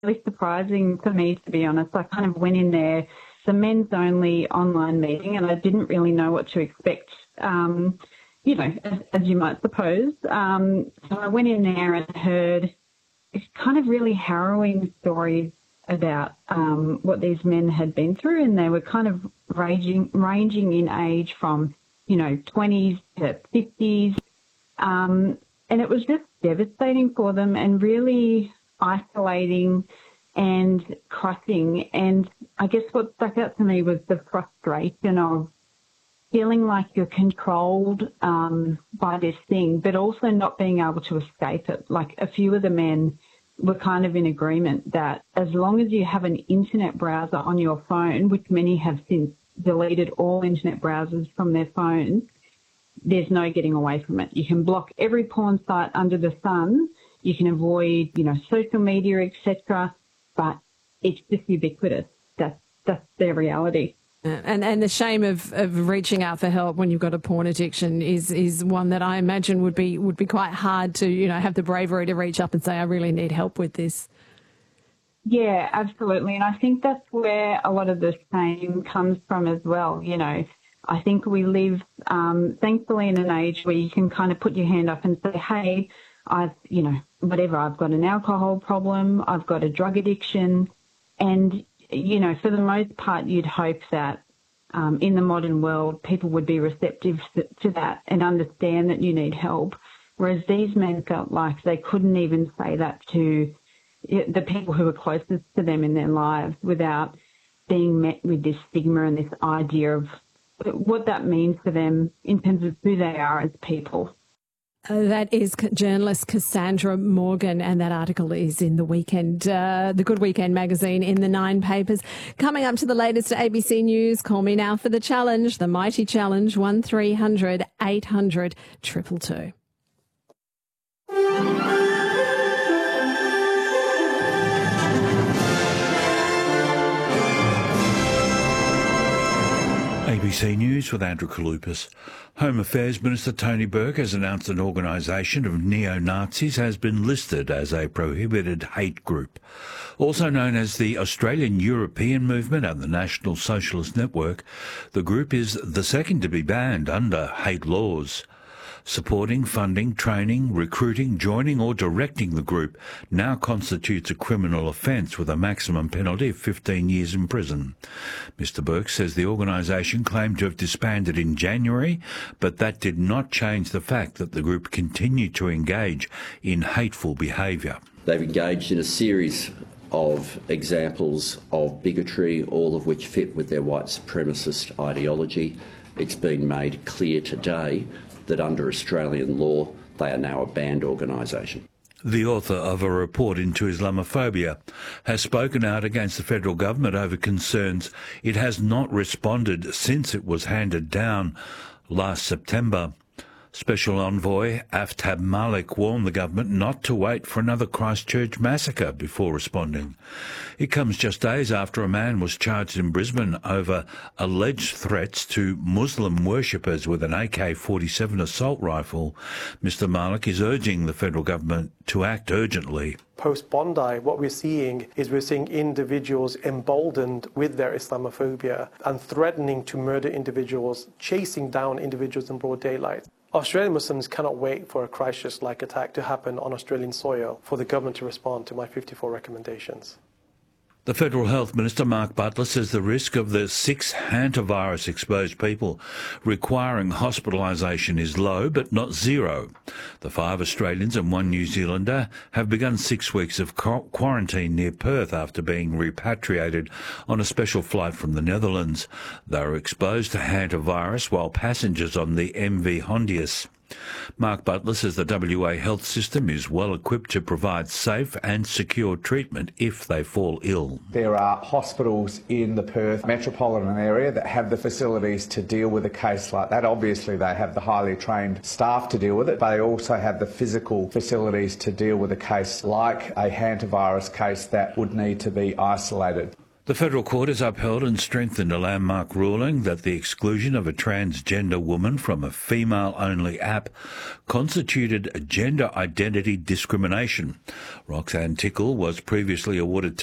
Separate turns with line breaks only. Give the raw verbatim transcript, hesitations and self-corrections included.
really surprising for me, to be honest. I kind of went in there, it's a men's only online meeting, and I didn't really know what to expect, um, you know, as, as you might suppose. Um, so I went in there and heard it's kind of really harrowing stories about um, what these men had been through, and they were kind of ranging, ranging in age from, you know, twenties to fifties. Um, and it was just devastating for them and really isolating and crushing. And I guess what stuck out to me was the frustration of feeling like you're controlled um, by this thing, but also not being able to escape it. Like a few of the men were kind of in agreement that as long as you have an internet browser on your phone, which many have since deleted all internet browsers from their phones, there's no getting away from it. You can block every porn site under the sun. You can avoid, you know, social media, et cetera, but it's just ubiquitous. That's, that's their reality.
And and the shame of, of reaching out for help when you've got a porn addiction is is one that I imagine would be would be quite hard to, you know, have the bravery to reach up and say, I really need help with this.
Yeah, absolutely. And I think that's where a lot of the shame comes from as well. You know, I think we live, um, thankfully, in an age where you can kind of put your hand up and say, hey, I've, you know, whatever, I've got an alcohol problem, I've got a drug addiction, and you know, for the most part, you'd hope that um, in the modern world, people would be receptive to that and understand that you need help. Whereas these men felt like they couldn't even say that to the people who were closest to them in their lives without being met with this stigma and this idea of what that means for them in terms of who they are as people.
Uh, that is journalist Cassandra Morgan, and that article is in the weekend, uh, the Good Weekend magazine in the Nine papers. Coming up to the latest A B C News, call me now for the challenge, the mighty challenge, one three hundred eight hundred two two two.
A B C News with Andrew Kalupas. Home Affairs Minister Tony Burke has announced an organisation of neo-Nazis has been listed as a prohibited hate group. Also known as the Australian European Movement and the National Socialist Network, the group is the second to be banned under hate laws. Supporting, funding, training, recruiting, joining or directing the group now constitutes a criminal offence with a maximum penalty of fifteen years in prison. Mister Burke says the organisation claimed to have disbanded in January, but that did not change the fact that the group continued to engage in hateful behaviour.
They've engaged in a series of examples of bigotry, all of which fit with their white supremacist ideology. It's been made clear today that under Australian law, they are now a banned organisation.
The author of a report into Islamophobia has spoken out against the federal government over concerns it has not responded since it was handed down last September. Special Envoy Aftab Malik warned the government not to wait for another Christchurch massacre before responding. It comes just days after a man was charged in Brisbane over alleged threats to Muslim worshippers with an A K forty-seven assault rifle. Mister Malik is urging the federal government to act urgently.
Post-Bondi, what we're seeing is we're seeing individuals emboldened with their Islamophobia and threatening to murder individuals, chasing down individuals in broad daylight. Australian Muslims cannot wait for a Christchurch-like attack to happen on Australian soil for the government to respond to my fifty-four recommendations.
The Federal Health Minister, Mark Butler, says the risk of the six hantavirus-exposed people requiring hospitalisation is low, but not zero. The five Australians and one New Zealander have begun six weeks of quarantine near Perth after being repatriated on a special flight from the Netherlands. They were exposed to hantavirus while passengers on the M V Hondius. Mark Butler says the W A health system is well equipped to provide safe and secure treatment if they fall ill.
There are hospitals in the Perth metropolitan area that have the facilities to deal with a case like that. Obviously they have the highly trained staff to deal with it, but they also have the physical facilities to deal with a case like a hantavirus case that would need to be isolated.
The The federal court has upheld and strengthened a landmark ruling that the exclusion of a transgender woman from a female-only app constituted gender identity discrimination. Roxanne Tickle was previously awarded